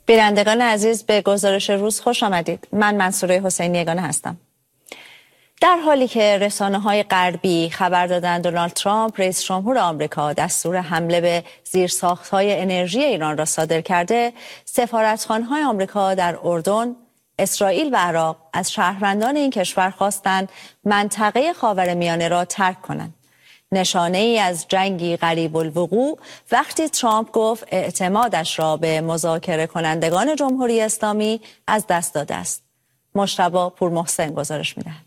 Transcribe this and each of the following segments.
بینندگان عزیز، به گزارش روز خوش آمدید. من منصوره حسینی یگانه هستم. در حالی که رسانه‌های غربی خبر دادند دونالد ترامپ رئیس جمهور آمریکا دستور حمله به زیرساخت‌های انرژی ایران را صادر کرده، سفارتخانه‌های آمریکا در اردن، اسرائیل و عراق از شهروندان این کشور خواستند منطقه خاورمیانه را ترک کنند. نشانه ای از جنگی قریب الوقوع وقتی ترامپ گفت اعتمادش را به مذاکره کنندگان جمهوری اسلامی از دست داده است. مجتبی پورمحسن گزارش می‌دهد.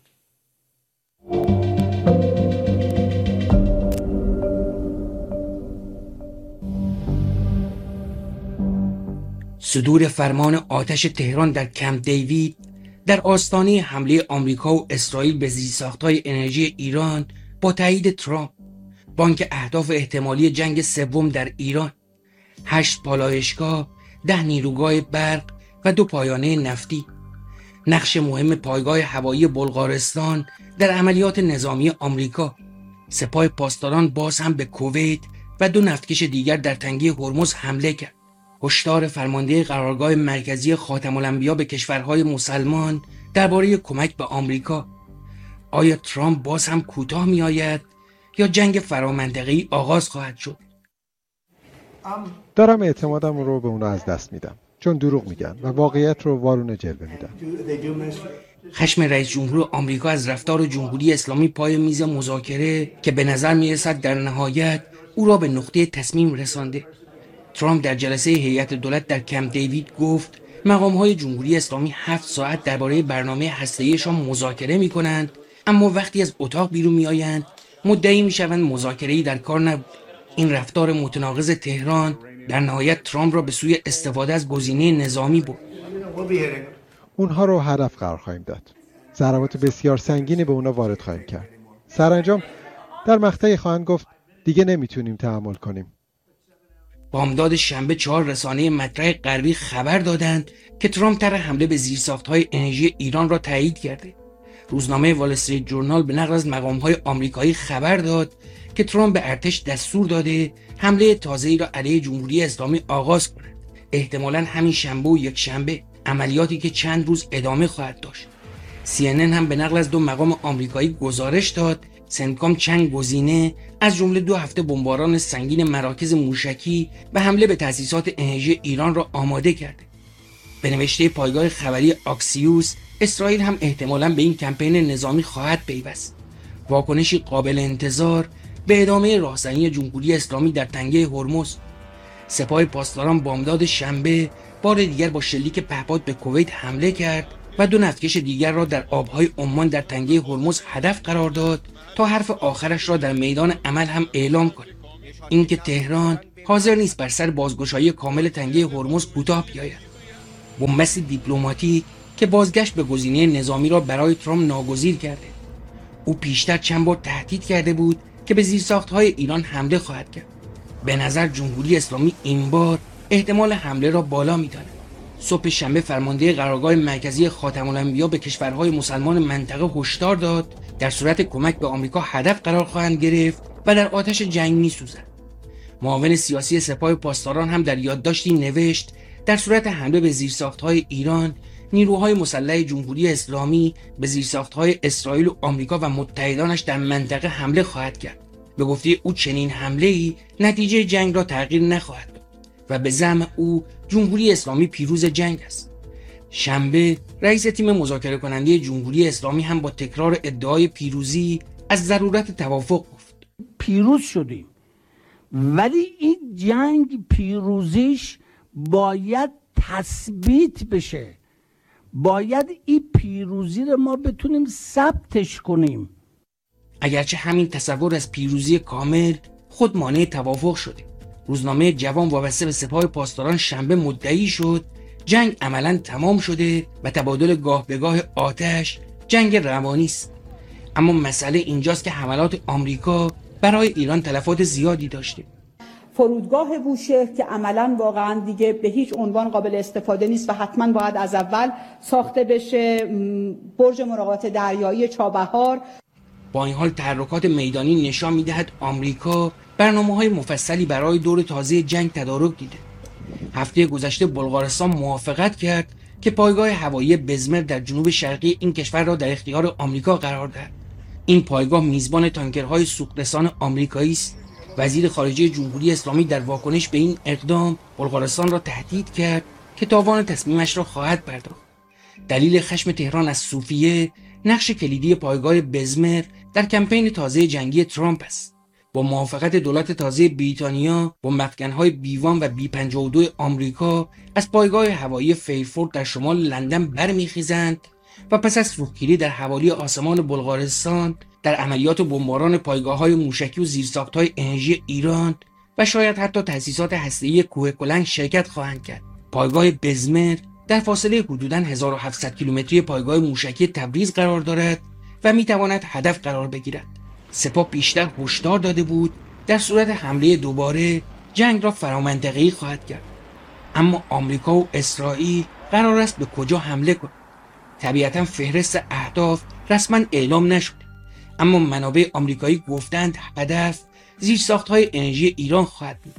صدور فرمان آتش تهران در کمپ دیوید در آستانه حمله آمریکا و اسرائیل به زیرساخت‌های انرژی ایران با تایید ترامپ، بانک اهداف احتمالی جنگ سوم در ایران، 8 پالایشگاه، 10 نیروگاه برق و 2 پایانه نفتی، نقش مهم پایگاه هوایی بلغارستان در عملیات نظامی آمریکا، سپاه پاسداران باز هم به کویت و 2 نفتکش دیگر در تنگه هرمز حمله کرد. هشدار فرمانده قرارگاه مرکزی خاتم الانبیا به کشورهای مسلمان درباره کمک به آمریکا. آیا ترامپ باز هم کوتاه می آید یا جنگ فرامنطقه‌ای آغاز خواهد شد؟ دارم اعتمادم رو به اونا از دست میدم، چون دروغ میگن و واقعیت رو وارونه جلوه میدن. خشم رئیس جمهور آمریکا از رفتار جمهوری اسلامی پای میز مذاکره که به نظر میرسد در نهایت او را به نقطه تصمیم رسانده. ترامپ در جلسه هیئت دولت در کمپ دیوید گفت مقام‌های جمهوری اسلامی 7 ساعت درباره برنامه هسته‌ایشان مذاکره می‌کنند، اما وقتی از اتاق بیرون می‌آیند مدعی می‌شوند مذاکره‌ای در کار نبود. این رفتار متناقض تهران در نهایت ترامپ را به سوی استفاده از گزینه نظامی برد. اونها رو هدف قرار خواهیم داد. ضربات بسیار سنگینی به اونا وارد خواهیم کرد. سرانجام در مقطعی خواهند گفت دیگه نمیتونیم تحمل کنیم. بامداد شنبه 4 رسانه مطرح غربی خبر دادند که ترامپ طرح حمله به زیرساخت‌های انرژی ایران را تایید کرده. روزنامه وال استریت جورنال به نقل از مقام‌های آمریکایی خبر داد که ترامپ به ارتش دستور داده حمله تازه‌ای را علیه جمهوری اسلامی آغاز کند. احتمالاً همین شنبه و یک شنبه، عملیاتی که چند روز ادامه خواهد داشت. CNN هم به نقل از 2 مقام آمریکایی گزارش داد سنتکام چند گزینه از جمله 2 هفته بمباران سنگین مراکز موشکی و حمله به تأسیسات انرژی ایران را آماده کرده. به نوشته پایگاه خبری آکسیوس، اسرائیل هم احتمالاً به این کمپین نظامی خواهد پیوست. واکنشی قابل انتظار به ادامه راهزنی جمهوری اسلامی در تنگه هرمز. سپاه پاسداران بامداد شنبه بار دیگر با شلیک پهپاد به کویت حمله کرد و 2 نفتکش دیگر را در آبهای عمان در تنگه هرمز هدف قرار داد تا حرف آخرش را در میدان عمل هم اعلام کند. اینکه تهران حاضر نیست بر سر بازگشایی کامل تنگه هرمز کوتاه بیاید. بنبست دیپلماتیک که بازگشت به گزینه نظامی را برای ترامپ ناگزیر کرده. او پیشتر چند بار تهدید کرده بود که به زیرساخت‌های ایران حمله خواهد کرد. به نظر جمهوری اسلامی این بار احتمال حمله را بالا می‌داند. صبح شنبه فرمانده قرارگاه مرکزی خاتم الانبیا به کشورهای مسلمان منطقه هشدار داد در صورت کمک به آمریکا هدف قرار خواهند گرفت و در آتش جنگ می‌سوزند. معاون سیاسی سپاه پاسداران هم در یادداشتی نوشت در صورت حمله به زیرساخت‌های ایران، نیروهای مسلح جمهوری اسلامی به زیرساخت‌های اسرائیل و آمریکا و متحدانش در منطقه حمله خواهد کرد. به گفته او چنین حمله‌ای نتیجه جنگ را تغییر نخواهد داد و به زعم او جمهوری اسلامی پیروز جنگ است. شنبه رئیس تیم مذاکره کننده جمهوری اسلامی هم با تکرار ادعای پیروزی از ضرورت توافق گفت. پیروز شدیم، ولی این جنگ پیروزیش باید تثبیت بشه. باید این پیروزی رو ما بتونیم ثبتش کنیم. اگرچه همین تصور از پیروزی کامل خود مانع توافق شده. روزنامه جوان وابسته به سپاه پاسداران شنبه مدعی شد جنگ عملاً تمام شده و تبادل گاه به گاه آتش جنگ روانی است. اما مسئله اینجاست که حملات آمریکا برای ایران تلفات زیادی داشته. فرودگاه بوشهر که عملاً واقعاً دیگه به هیچ عنوان قابل استفاده نیست و حتماً باید از اول ساخته بشه، برج مراقبت دریایی چابهار. با این حال تحرکات میدانی نشان می‌دهد آمریکا برنامه‌های مفصلی برای دور تازه جنگ تدارک دیده. هفته گذشته بلغارستان موافقت کرد که پایگاه هوایی بزمر در جنوب شرقی این کشور را در اختیار آمریکا قرار دهد. این پایگاه میزبان تانکرهای سوخترسان آمریکایی است. وزیر خارجه جمهوری اسلامی در واکنش به این اقدام بلغارستان را تهدید کرد که تاوان تصمیمش را خواهد پرداخت. دلیل خشم تهران از صوفیه نقش کلیدی پایگاه بزمر در کمپین تازه جنگی ترامپ است. با موافقت دولت تازه بریتانیا با مفکن‌های B-1 و B-52 آمریکا از پایگاه هوایی فیرفورد در شمال لندن برمیخیزند و پس از سوختگیری در حوالی آسمان بلغارستان در عملیات بمباران پایگاه‌های موشکی و زیرساخت‌های انرژی ایران و شاید حتی تأسیسات هسته‌ای کوه کلنگ شرکت خواهند کرد. پایگاه بزمر در فاصله حدوداً 1700 کیلومتری پایگاه موشکی تبریز قرار دارد و می‌تواند هدف قرار بگیرد. سپاه بیشتر هشدار داده بود در صورت حمله دوباره جنگ را فرامنطقه‌ای خواهد کرد. اما آمریکا و اسرائیل قرار است به کجا حمله کنند. طبیعتاً فهرست اهداف رسما اعلام نشد، اما منابع آمریکایی گفتند هدف زیرساخت‌های انرژی ایران خواهد بود.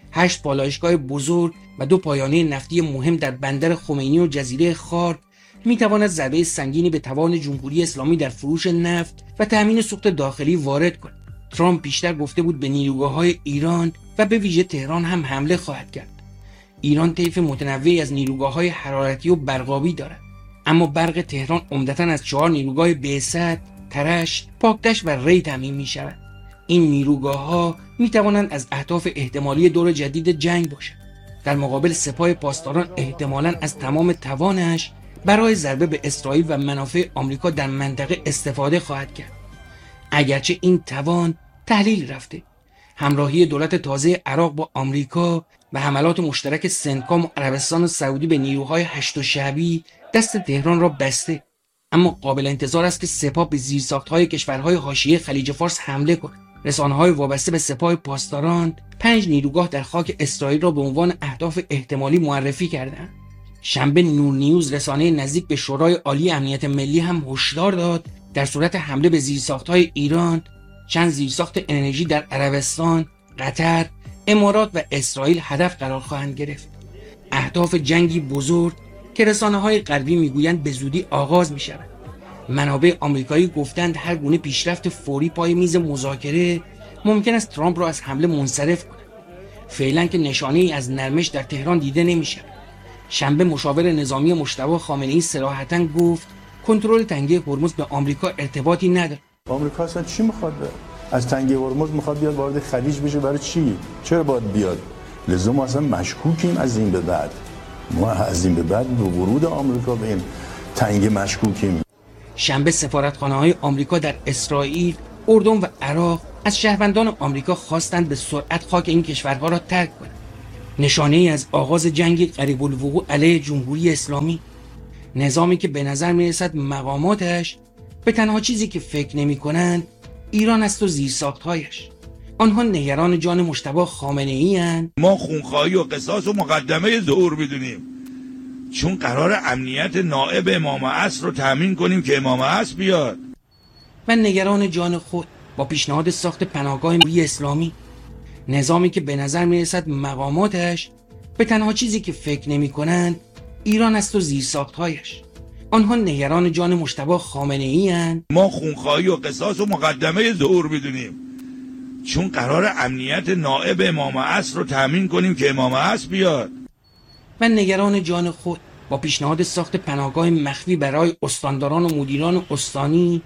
8 پالایشگاه بزرگ و 2 پایانه نفتی مهم در بندر خمینی و جزیره خارد می‌تواند ضربه سنگینی به توان جمهوری اسلامی در فروش نفت و تأمین سوخت داخلی وارد کند. ترامپ بیشتر گفته بود به نیروگاه‌های ایران و به ویژه تهران هم حمله خواهد کرد. ایران طیف متنوعی از نیروگاه‌های حرارتی و برقابی دارد، اما برق تهران عمدتاً از 4 نیروگاه بعثت، ترشت، پاکدشت و ری تامین می‌شود. این نیروگاه‌ها می‌توانند از اهداف احتمالی دور جدید جنگ باشند. در مقابل سپاه پاسداران احتمالاً از تمام توانش برای ضربه به اسرائیل و منافع آمریکا در منطقه استفاده خواهد کرد. اگرچه این توان تحلیل رفته، همراهی دولت تازه عراق با آمریکا و حملات مشترک سنتکام و عربستان سعودی به نیروهای هشت شعبی دست تهران را بسته، اما قابل انتظار است که سپاه به زیرساخت‌های کشورهای حاشیه خلیج فارس حمله کند. رسانه‌های وابسته به سپاه پاسداران 5 نیروگاه در خاک اسرائیل را به عنوان اهداف احتمالی معرفی کردند. شنبه نور نیوز رسانه نزدیک به شورای عالی امنیت ملی هم هشدار داد در صورت حمله به زیرساخت‌های ایران چند زیرساخت انرژی در عربستان، قطر، امارات و اسرائیل هدف قرار خواهند گرفت. اهداف جنگی بزرگ که رسانه‌های غربی میگویند به زودی آغاز می‌شود. منابع آمریکایی گفتند هر گونه پیشرفت فوری پای میز مذاکره ممکن است ترامپ را از حمله منصرف کند. فعلا که نشانه‌ای از نرمش در تهران دیده نمی‌شود. شنبه مشاور نظامی مجتبی خامنه‌ای صراحتاً گفت کنترل تنگه هرمز به آمریکا ارتباطی ندارد. آمریکا اصلا چی می‌خواد؟ از تنگه هرمز می‌خواد بیاد وارد خلیج بشه، برای چی؟ چرا باید بیاد؟ لزوم ما اصلا مشکوکیم از این به بعد. ما از این به بعد به ورود آمریکا به این تنگه مشکوکیم. شنبه سفارتخانه‌های آمریکا در اسرائیل، اردن و عراق از شهروندان آمریکا خواستند به سرعت خاک این کشورها را ترک کنند. نشانه‌ای از آغاز جنگی قریب الوقوع علیه جمهوری اسلامی، نظامی که به نظر می‌رسد مقاماتش به تنها چیزی که فکر نمی‌کنند ایران است و زیرساخت‌هایش. آنها نگران جان مجتبی خامنه‌ای‌اند. ما خونخواهی و قصاص و مقدمه ظهور می‌دونیم، چون قرار امنیت نائب امام عصر رو تامین کنیم که امام عصر بیاد. و نگران جان خود با پیشنهاد ساخت پناهگاه جمهوری اسلامی، نظامی که به نظر می‌رسد مقاماتش به تنها چیزی که فکر نمی‌کنند ایران است و زیرساخت‌هایش. آنها نگران جان مجتبی خامنه‌ای‌اند. ما خونخواهی و قصاص و مقدمه ظهور می‌دونیم، چون قرار امنیت نائب امام عصر رو تامین کنیم که امام عصر بیاد. و نگران جان خود با پیشنهاد ساخت پناهگاه مخفی برای استانداران و مدیران استانی